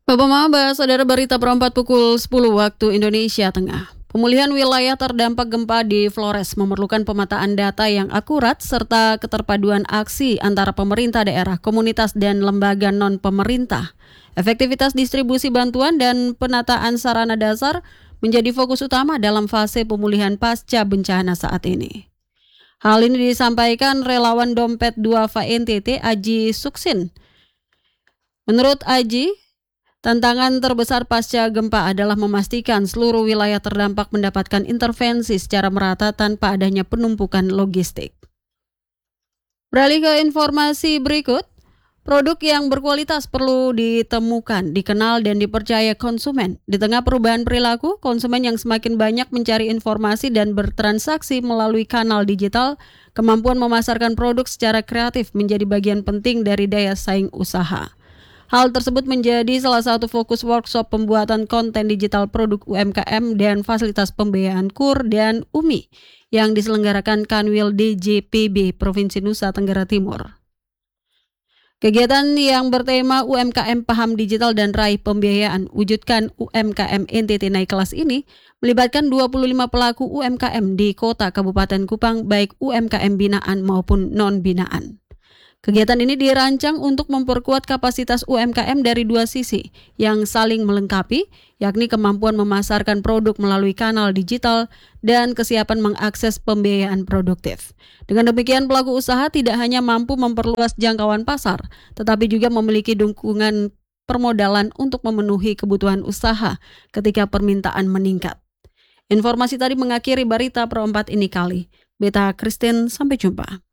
Bapak Maba, saudara berita perempat pukul 10 waktu Indonesia Tengah. Pemulihan wilayah terdampak gempa di Flores memerlukan pemetaan data yang akurat serta keterpaduan aksi antara pemerintah daerah, komunitas, dan lembaga non-pemerintah. Efektivitas distribusi bantuan dan penataan sarana dasar menjadi fokus utama dalam fase pemulihan pasca bencana saat ini. Hal ini disampaikan relawan Dompet Duafa NTT Aji Suksin. Menurut Aji, tantangan terbesar pasca gempa adalah memastikan seluruh wilayah terdampak mendapatkan intervensi secara merata tanpa adanya penumpukan logistik. Beralih ke informasi berikut, produk yang berkualitas perlu ditemukan, dikenal, dan dipercaya konsumen. Di tengah perubahan perilaku, konsumen yang semakin banyak mencari informasi dan bertransaksi melalui kanal digital, kemampuan memasarkan produk secara kreatif menjadi bagian penting dari daya saing usaha. Hal tersebut menjadi salah satu fokus workshop pembuatan konten digital produk UMKM dan fasilitas pembiayaan KUR dan UMI yang diselenggarakan Kanwil DJPB Provinsi Nusa Tenggara Timur. Kegiatan yang bertema UMKM Paham Digital dan Raih Pembiayaan Wujudkan UMKM NTT Naik Kelas ini melibatkan 25 pelaku UMKM di kota Kabupaten Kupang baik UMKM binaan maupun non-binaan. Kegiatan ini dirancang untuk memperkuat kapasitas UMKM dari dua sisi yang saling melengkapi, yakni kemampuan memasarkan produk melalui kanal digital dan kesiapan mengakses pembiayaan produktif. Dengan demikian, pelaku usaha tidak hanya mampu memperluas jangkauan pasar, tetapi juga memiliki dukungan permodalan untuk memenuhi kebutuhan usaha ketika permintaan meningkat. Informasi tadi mengakhiri berita perempat ini kali. Beta Christine, sampai jumpa.